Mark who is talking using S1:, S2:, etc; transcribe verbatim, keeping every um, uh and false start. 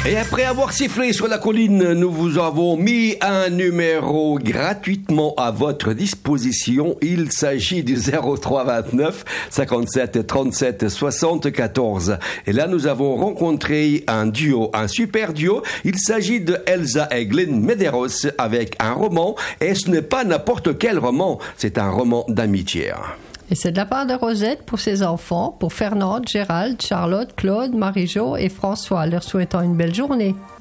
S1: Et après avoir sifflé sur la colline, nous vous avons mis un numéro gratuitement à votre disposition. Il s'agit du zéro trois vingt-neuf cinquante-sept trente-sept soixante-quatorze. Et là, nous avons rencontré un duo, un super duo. Il s'agit de Elsa et Glenn Medeiros avec un roman. Et ce n'est pas n'importe quel roman, c'est un roman d'amitié.
S2: Et c'est de la part de Rosette pour ses enfants, pour Fernande, Gérald, Charlotte, Claude, Marie-Jo et François, leur souhaitant une belle journée.